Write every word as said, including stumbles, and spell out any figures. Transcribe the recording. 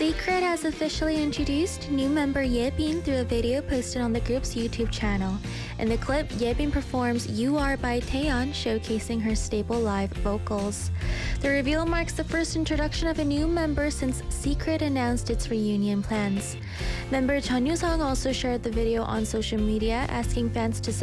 Secret has officially introduced new member Yebin through a video posted on the group's YouTube channel. In the clip, Yebin performs You Are by Taeyeon, showcasing her stable live vocals. The reveal marks the first introduction of a new member since Secret announced its reunion plans. Member Chun Yu-sung also shared the video on social media, asking fans to